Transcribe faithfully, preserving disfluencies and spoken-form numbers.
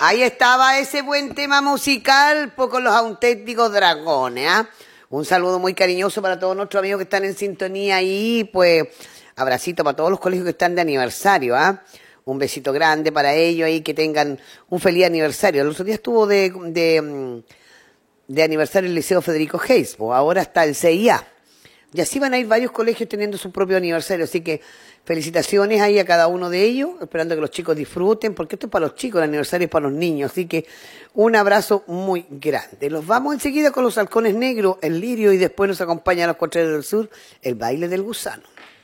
Ahí estaba ese buen tema musical por con los auténticos dragones, ¿ah? Un saludo muy cariñoso para todos nuestros amigos que están en sintonía ahí, pues abracito para todos los colegios que están de aniversario, ¿ah? Un besito grande para ellos ahí, que tengan un feliz aniversario. El otro día estuvo de, de, de aniversario el Liceo Federico Hayes, pues ahora está el C I A. Y así van a ir varios colegios teniendo su propio aniversario, así que felicitaciones ahí a cada uno de ellos, esperando que los chicos disfruten, porque esto es para los chicos, el aniversario es para los niños, así que un abrazo muy grande. Los vamos enseguida con los halcones negros, el lirio, y después nos acompaña a los Cuatreros del Sur, el baile del gusano.